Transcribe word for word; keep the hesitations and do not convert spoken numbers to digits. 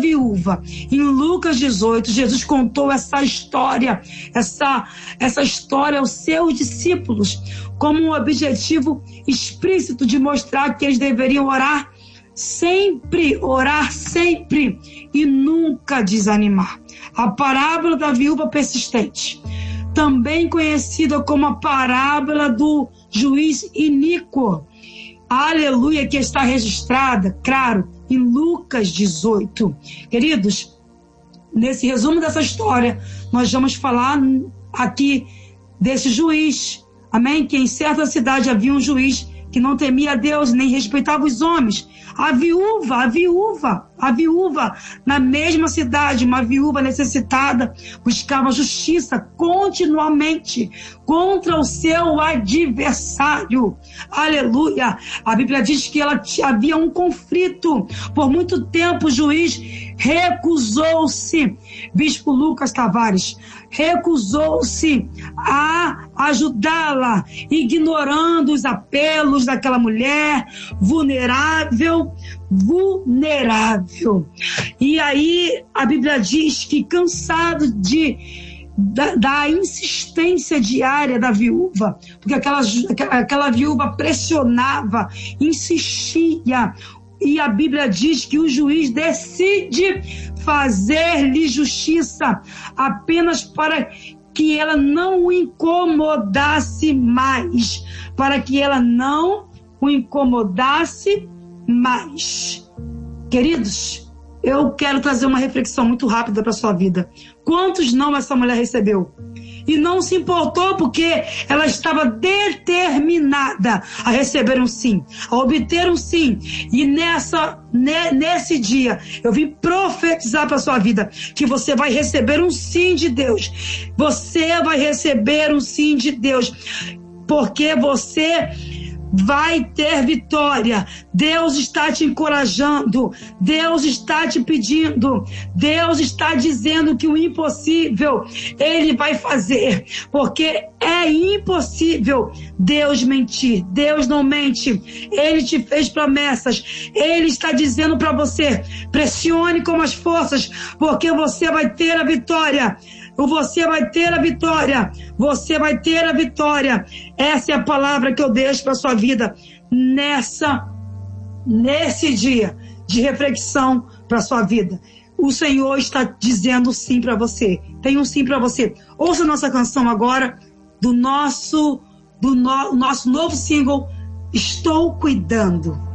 viúva. Em Lucas dezoito, Jesus contou essa história, essa, essa história aos seus discípulos, como um objetivo explícito de mostrar que eles deveriam orar sempre, orar sempre e nunca desanimar. A parábola da viúva persistente, também conhecida como a parábola do juiz iníquo, aleluia, que está registrada, claro, em Lucas dezoito. Queridos, nesse resumo dessa história, nós vamos falar aqui desse juiz, amém? Que em certa cidade havia um juiz que não temia a Deus, nem respeitava os homens. A viúva, a viúva, a viúva, na mesma cidade, uma viúva necessitada, buscava justiça continuamente contra o seu adversário. Aleluia! A Bíblia diz que ela havia um conflito. Por muito tempo o juiz recusou-se, Bispo Lucas Tavares, recusou-se a ajudá-la, ignorando os apelos daquela mulher vulnerável, vulnerável. E aí a Bíblia diz que, cansado de Da, da insistência diária da viúva, porque aquela, aquela viúva pressionava, insistia, e a Bíblia diz que o juiz decide fazer-lhe justiça apenas para que ela não o incomodasse mais, para que ela não o incomodasse mais. Queridos, eu quero trazer uma reflexão muito rápida para a sua vida. Quantos não essa mulher recebeu? E não se importou, porque ela estava determinada a receber um sim, a obter um sim. E nessa, ne, nesse dia, eu vim profetizar para a sua vida que você vai receber um sim de Deus. Você vai receber um sim de Deus, porque você vai ter vitória. Deus está te encorajando, Deus está te pedindo, Deus está dizendo que o impossível Ele vai fazer, porque é impossível Deus mentir. Deus não mente, Ele te fez promessas. Ele está dizendo para você: pressione com as forças, porque você vai ter a vitória. Você vai ter a vitória. Você vai ter a vitória. Essa é a palavra que eu deixo para sua vida nessa, nesse dia de reflexão para sua vida. O Senhor está dizendo sim para você. Tem um sim para você. Ouça a nossa canção agora do nosso, do no, nosso novo single, Estou Cuidando.